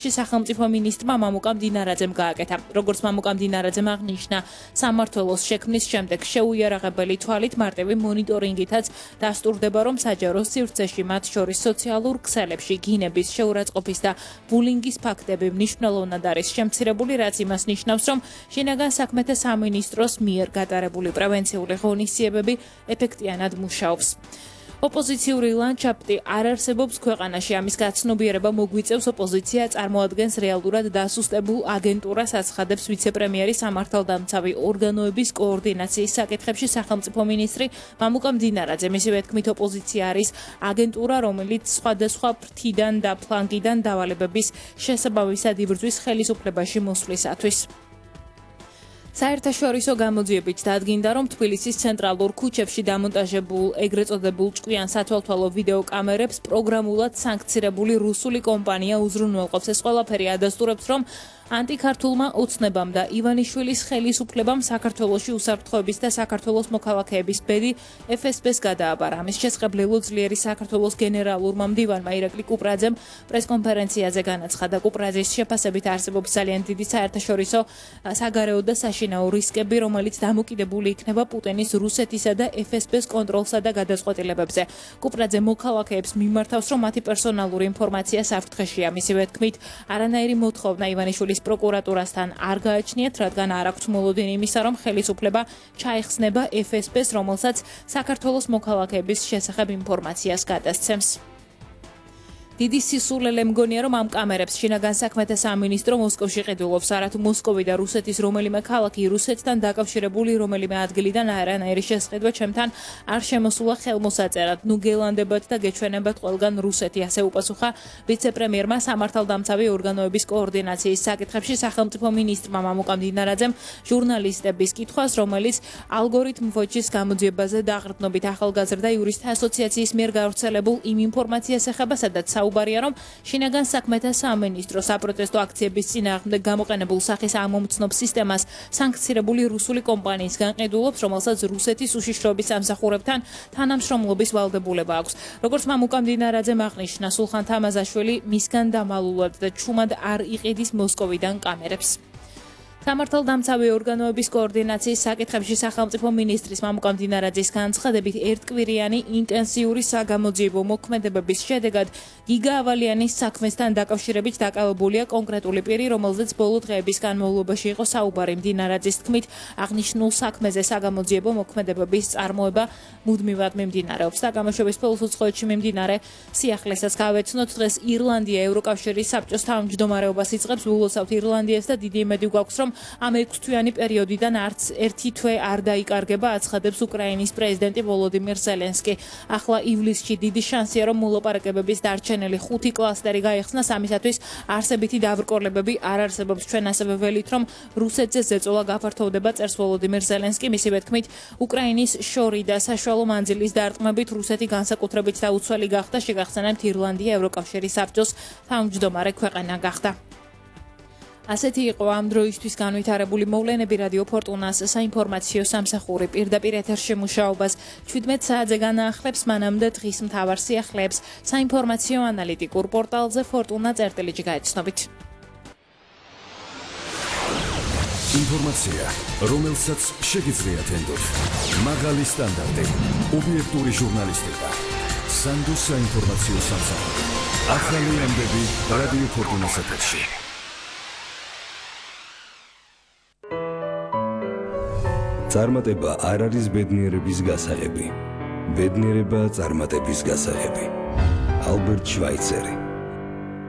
სახელმწიფო მინისტრმა მამუკა მდინარაძემ გააკეთა. როგორც მამუკა მდინარაძემ აღნიშნა, სამმართველოს შექმნის შემდეგ შეუიარაღებელი თვალით მარტივი მონიტორინგითაც დასტურდება, რომ საჯარო სივრცეში, მათ შორის სოციალურ ქსელებში, გინების, შეურაცხყოფის და ბულინგის ფაქტები მნიშვნელოვნად არის შემცირებული, რაც იმას ნიშნავს, რომ შინაგან საქმეთა სამინისტროს მიერ გატარებული პრევენციული ღონისძიებები ეფექტიანად მუშაობს. ოპოზიციური ლანდშაფტი არ არსებობს ქვეყანაში. ამის გაცნობიერება მოგვიწევს ოპოზიცია წარმოადგენს რეალურად დასუსტებულ აგენტურას, აცხადებს ვიცე-პრემიერი სამართალდამცავი ორგანოების კოორდინაციის საკითხებში სახელმწიფო მინისტრი მამუკა მდინარაძე. მისივე თქმით, ოპოზიცია არის აგენტურა, რომელიც სხვადასხვა ფრთიდან და ფლანგიდან დავალებების შესაბამისად იბრძვის ხელისუფლებაში მოსვლისათვის. საერთაშორისო გამოძიებით დადგინდა, რომ თბილისის ცენტრალურ ქუჩებში დამონტაჟებულ ეგრეთ წოდებულ ჭკვიან სათვალთვალო ვიდეო კამერებს პროგრამულად სანქცირებული რუსული კომპანია უზრუნველყოფს. ეს ყველაფერი ადასტურებს, რომ ანტიქართულმა ოცნებამ და ივანიშვილის ხელისუფლებამ საქართველოში უსაფრთხოების და საქართველოს მოქალაქეების ბედი FSB-ს გადააბარა. ამის შესახებ ლილიძლიერი საქართველოს გენერალურმა მდივანმა ირაკლი კუპრაძემ პრესკონფერენციაზე განაცხადა. კუპრაძის შეფასებით არსებობს ძალიან დიდი საერთაშორისო საგარეო და საშინაო რისკები, რომელიც დამოკიდებული იქნება პუტინის რუსეთისა და FSB-ს კონტროლსა და გადაწყვეტილებებზე. კუპრაძე მოქალაქეებს მიმართავს, რომ მათი პერსონალური ინფორმაცია საფრთხეშია. მისივე თქმით, არანაირი მოთხოვნა ივანიშვილის პროკურატურასთან არ გააჩნიათ, რადგან არ აქვს მოლოდინი იმისა, რომ ხელისუფლება ჩაეხსნება FSB-ს, რომელსაც საქართველოს მოქალაქეების შესახებ ინფორმაციას გადასცემს. დიდი სისულელე მგონია, რომ ამ კამერებს შინაგან საქმეთა სამინისტრო მოსკოვში ყიდულობს. არათუ მოსკოვი და რუსეთის რომელიმე ქალაქი რუსეთთან დაკავშირებული რომელიმე ადგილიდან არანაირი შესყიდვა ჩემთან არ შემოსულა ხელმოსაწერად. ნუ გელანდებათ და გეჩვენებათ ყველგან რუსეთი, ასე უპასუხა ვიცე-პრემიერმა სამართალდამცავი ორგანოების კოორდინაციის საკითხებში სახელმწიფო მინისტრმა მამუკა მდინარაძემ ჟურნალისტების კითხვას, რომელიც ალგორითმ ვოჩის გამოძიებაზე დაყრდნობით ახალგაზრდა იურისტთა ასოციაციის მიერ გავრცელებულ იმ ინფორმაციას ეხება, სადაც საუბარია, რომ შინაგან საქმეთა სამინისტრო საპროტესტო აქციების წინააღმდეგ გამოყენებულ სახის ამომცნობ სისტემას სანქცირებული რუსული კომპანიის განყიდულობს, რომელსაც რუსეთის უშიშროების სამსახურებთან თანამშრომლობის ვალდებულება აქვს. როგორც მამუკა მდინარაძემ აღნიშნა, სულხან თამაზაშვილი მისგან დამალულად და ჩუმად არ იყიდის მოსკოვიდან კამერებს. სამართალდამცავი ორგანოების კოორდინაციის საკითხებში სახელმწიფო მინისტრის მამუკა მდინარაძის განცხადებით ერთკვირიანი ინტენსიური საგამოძიებო მოქმედებების შედეგად გიგა ავალიანის საქმესთან დაკავშირებით დაკავებულია კონკრეტული პირი, რომელზეც ბოლო დღეების განმავლობაში იყო საუბარი. მდინარაძის თქმით, აღნიშნულ საქმეზე საგამოძიებო მოქმედებების წარმოება მუდმივად მიმდინარეობს. საგამოშობის ფულსუწყოეთში მიმდინარე სიახლესაც გავეცნოთ. დღეს ირლანდია ევროკავშირის საბჭოს თავმჯდომარეობას იწყებს. ულოცავთ ირლანდიას და დიდი იმედი გვაქვს, რომ ამ 6-თვიანი პერიოდიდან არც ერთი თვე არ დაიკარგება, აცხადებს უკრაინის პრეზიდენტი ვოლოდიმირ ზელენსკი. ახლა ივლისში დიდი შანსია, რომ მოლაპარაკებების დარჩენილი 5 კლასტერი გაიხსნას. ამისათვის არსებითი დაბრკოლებები არ არსებობს. ჩვენ ასევე ველით, რომ რუსეთზე ზეწოლა გაფართოვდება, წერს ვოლოდიმირ ზელენსკი. მისივე თქმით, უკრაინის შორი და საშუალო მანძილის დარტყმებით რუსეთი განსაკუთრებით დაუცველი გახდა. შეგახსენებთ, ირლანდია ევროკავშირის საბჭოს თავმჯდომარე ქვეყანა გახდა. ასეთი იყო ამ დროისთვის განვითარებული მოვლენები. რადიო ფორტუნას საინფორმაციო სამსახური პირდაპირ ეთერში მუშაობას 17 საათზე განაახლებს. მანამდე დღის მთავარ სიახლეებს საინფორმაციო ანალიტიკურ პორტალზე fortuna.gr გაეცნობით. ინფორმაცია, რომელსაც შეგიძლიათ ენდოთ. მაღალი სტანდარტი, ობიექტური ჟურნალისტიკა. სანდო საინფორმაციო სამსახური. ახალი ამბები რადიო ფორტუნას ეთერში. წარმატება არ არის ბედნიერების გასაღები. ბედნიერება წარმატების გასაღები. ალბერტ შვაიცერი.